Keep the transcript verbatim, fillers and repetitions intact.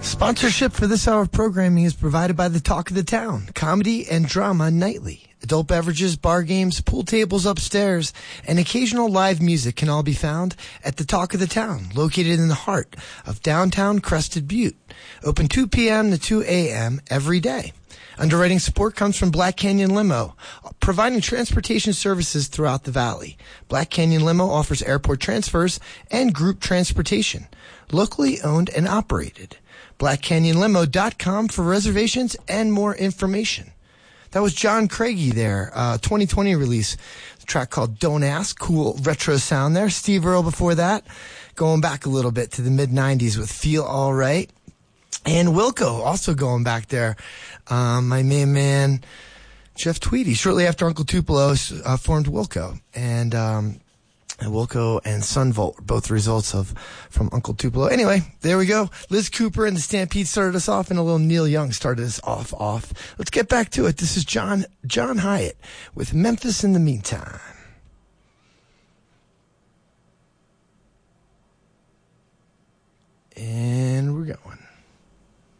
Sponsorship for this hour of programming is provided by the Talk of the Town, comedy and drama nightly. Adult beverages, bar games, pool tables upstairs, and occasional live music can all be found at the Talk of the Town, located in the heart of downtown Crested Butte. Open two p.m. to two a.m. every day. Underwriting support comes from Black Canyon Limo, providing transportation services throughout the valley. Black Canyon Limo offers airport transfers and group transportation, locally owned and operated. black canyon limo dot com for reservations and more information. That was John Craigie there, uh, twenty twenty release, a track called Don't Ask, cool retro sound there. Steve Earle before that, going back a little bit to the mid nineties with Feel Alright. And Wilco, also going back there, um, my main man, Jeff Tweedy, shortly after Uncle Tupelo uh, formed Wilco. And, um, Wilco and Sunvolt are both results of from Uncle Tupelo. Anyway, there we go. Liz Cooper and the Stampede started us off, and a little Neil Young started us off off. Let's get back to it. This is John John Hyatt with Memphis in the Meantime.